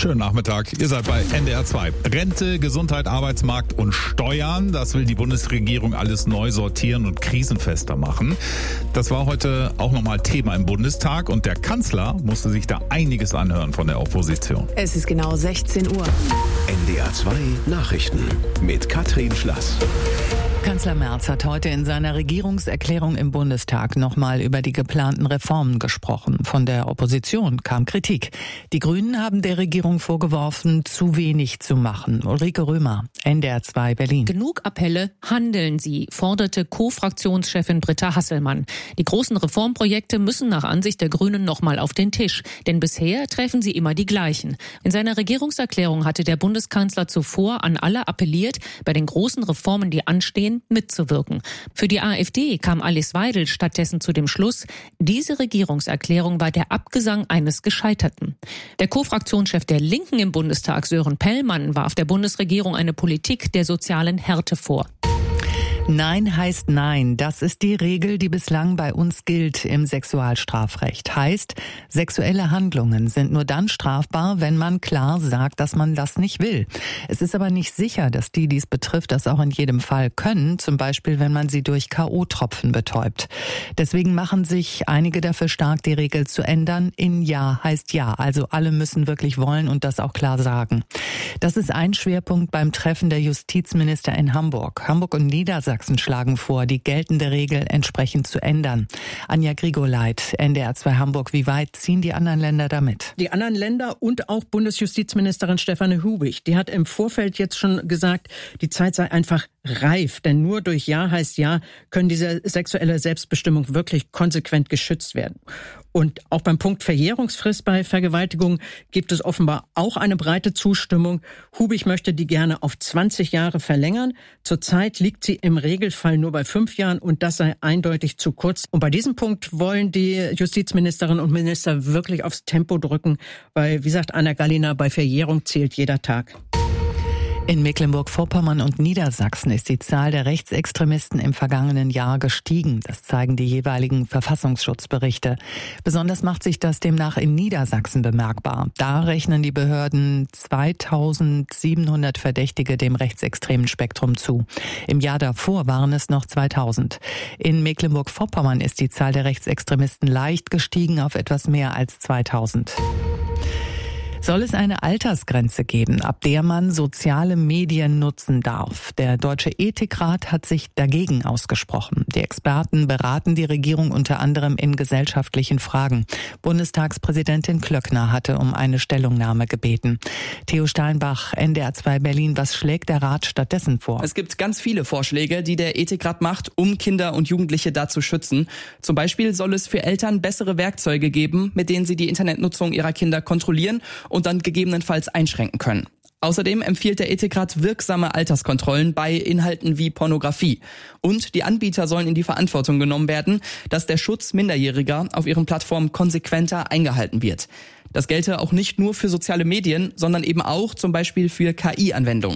Schönen Nachmittag. Ihr seid bei NDR 2. Rente, Gesundheit, Arbeitsmarkt und Steuern. Das will die Bundesregierung alles neu sortieren und krisenfester machen. Das war heute auch nochmal Thema im Bundestag und der Kanzler musste sich da einiges anhören von der Opposition. Es ist genau 16 Uhr. NDR 2 Nachrichten mit Katrin Schlass. Kanzler Merz hat heute in seiner Regierungserklärung im Bundestag nochmal über die geplanten Reformen gesprochen. Von der Opposition kam Kritik. Die Grünen haben der Regierung vorgeworfen, zu wenig zu machen. Ulrike Römer, NDR 2 Berlin. Genug Appelle, handeln Sie, forderte Co-Fraktionschefin Britta Hasselmann. Die großen Reformprojekte müssen nach Ansicht der Grünen nochmal auf den Tisch. Denn bisher treffen sie immer die gleichen. In seiner Regierungserklärung hatte der Bundeskanzler zuvor an alle appelliert, bei den großen Reformen, die anstehen, mitzuwirken. Für die AfD kam Alice Weidel stattdessen zu dem Schluss, diese Regierungserklärung war der Abgesang eines Gescheiterten. Der Co-Fraktionschef der Linken im Bundestag, Sören Pellmann, warf der Bundesregierung eine Politik der sozialen Härte vor. Nein heißt Nein. Das ist die Regel, die bislang bei uns gilt im Sexualstrafrecht. Heißt, sexuelle Handlungen sind nur dann strafbar, wenn man klar sagt, dass man das nicht will. Es ist aber nicht sicher, dass die, die es betrifft, das auch in jedem Fall können. Zum Beispiel, wenn man sie durch K.O.-Tropfen betäubt. Deswegen machen sich einige dafür stark, die Regel zu ändern. In Ja heißt Ja. Also alle müssen wirklich wollen und das auch klar sagen. Das ist ein Schwerpunkt beim Treffen der Justizminister in Hamburg. Hamburg und Niedersachsen schlagen vor, die geltende Regel entsprechend zu ändern. Anja Grigoleit, NDR 2 Hamburg. Wie weit ziehen die anderen Länder damit? Die anderen Länder und auch Bundesjustizministerin Stefanie Hubig, die hat im Vorfeld jetzt schon gesagt, die Zeit sei einfach reif. Denn nur durch Ja heißt Ja können diese sexuelle Selbstbestimmung wirklich konsequent geschützt werden. Und auch beim Punkt Verjährungsfrist bei Vergewaltigung gibt es offenbar auch eine breite Zustimmung. Hubig möchte die gerne auf 20 Jahre verlängern. Zurzeit liegt sie im Regelfall nur bei 5 Jahren und das sei eindeutig zu kurz. Und bei diesem Punkt wollen die Justizministerinnen und Minister wirklich aufs Tempo drücken, weil, wie sagt Anna Gallina, bei Verjährung zählt jeder Tag. In Mecklenburg-Vorpommern und Niedersachsen ist die Zahl der Rechtsextremisten im vergangenen Jahr gestiegen. Das zeigen die jeweiligen Verfassungsschutzberichte. Besonders macht sich das demnach in Niedersachsen bemerkbar. Da rechnen die Behörden 2700 Verdächtige dem rechtsextremen Spektrum zu. Im Jahr davor waren es noch 2000. In Mecklenburg-Vorpommern ist die Zahl der Rechtsextremisten leicht gestiegen auf etwas mehr als 2000. Soll es eine Altersgrenze geben, ab der man soziale Medien nutzen darf? Der Deutsche Ethikrat hat sich dagegen ausgesprochen. Die Experten beraten die Regierung unter anderem in gesellschaftlichen Fragen. Bundestagspräsidentin Klöckner hatte um eine Stellungnahme gebeten. Theo Steinbach, NDR 2 Berlin, was schlägt der Rat stattdessen vor? Es gibt ganz viele Vorschläge, die der Ethikrat macht, um Kinder und Jugendliche da zu schützen. Zum Beispiel soll es für Eltern bessere Werkzeuge geben, mit denen sie die Internetnutzung ihrer Kinder kontrollieren und dann gegebenenfalls einschränken können. Außerdem empfiehlt der Ethikrat wirksame Alterskontrollen bei Inhalten wie Pornografie. Und die Anbieter sollen in die Verantwortung genommen werden, dass der Schutz Minderjähriger auf ihren Plattformen konsequenter eingehalten wird. Das gelte auch nicht nur für soziale Medien, sondern eben auch zum Beispiel für KI-Anwendungen.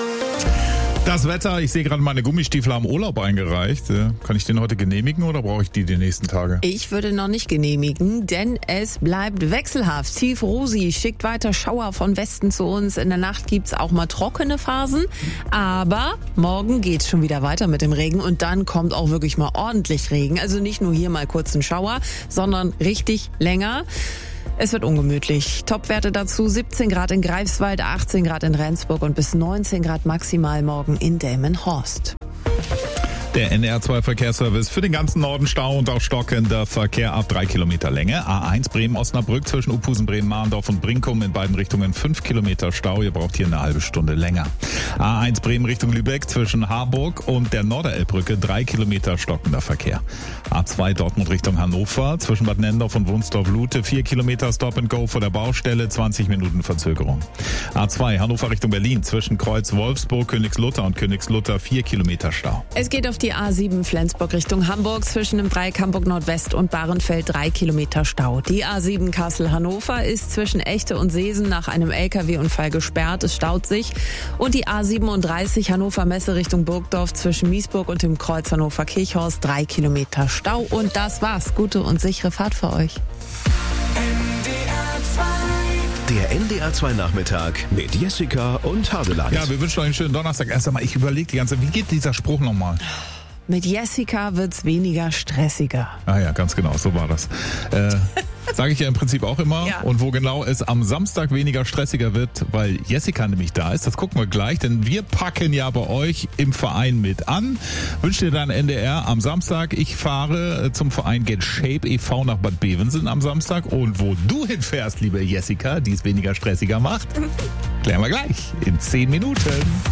Das Wetter, ich sehe gerade meine Gummistiefel haben Urlaub eingereicht. Kann ich den heute genehmigen oder brauche ich die nächsten Tage? Ich würde noch nicht genehmigen, denn es bleibt wechselhaft. Tief Rosi schickt weiter Schauer von Westen zu uns. In der Nacht gibt's auch mal trockene Phasen. Aber morgen geht's schon wieder weiter mit dem Regen und dann kommt auch wirklich mal ordentlich Regen. Also nicht nur hier mal kurz ein Schauer, sondern richtig länger. Es wird ungemütlich. Topwerte dazu 17 Grad in Greifswald, 18 Grad in Rendsburg und bis 19 Grad maximal morgen in Delmenhorst. Der NDR 2 Verkehrsservice für den ganzen Norden Stau und auch stockender Verkehr ab 3 Kilometer Länge. A1 Bremen-Osnabrück zwischen Uphusen, Bremen-Mahndorf und Brinkum in beiden Richtungen 5 Kilometer Stau. Ihr braucht hier eine halbe Stunde länger. A1 Bremen Richtung Lübeck zwischen Harburg und der Norderelbbrücke 3 Kilometer stockender Verkehr. A2 Dortmund Richtung Hannover zwischen Bad Nendorf und Wunsdorf-Lute 4 Kilometer Stop and Go vor der Baustelle, 20 Minuten Verzögerung. A2 Hannover Richtung Berlin zwischen Kreuz Wolfsburg, Königslutter und Königslutter 4 Kilometer Stau. Es geht auf die A7 Flensburg Richtung Hamburg zwischen dem Dreieck Hamburg Nordwest und Bahrenfeld 3 Kilometer Stau. Die A7 Kassel-Hannover ist zwischen Echte und Seesen nach einem LKW-Unfall gesperrt. Es staut sich. Und die A37 Hannover Messe Richtung Burgdorf zwischen Miesburg und dem Kreuz Hannover-Kirchhorst 3 Kilometer Stau. Und das war's. Gute und sichere Fahrt für euch. Der NDR NDR2 Nachmittag mit Jessica und Hadeland. Ja, wir wünschen euch einen schönen Donnerstag. Erst einmal, ich überlege die ganze Zeit, wie geht dieser Spruch nochmal? Mit Jessica wird's weniger stressiger. Ah ja, ganz genau, so war das. Sage ich ja im Prinzip auch immer. Ja. Und wo genau es am Samstag weniger stressiger wird, weil Jessica nämlich da ist, das gucken wir gleich, denn wir packen ja bei euch im Verein mit an. Wünscht ihr dann NDR am Samstag? Ich fahre zum Verein Get Shape e.V. nach Bad Bevensen am Samstag. Und wo du hinfährst, liebe Jessica, die es weniger stressiger macht, klären wir gleich in 10 Minuten.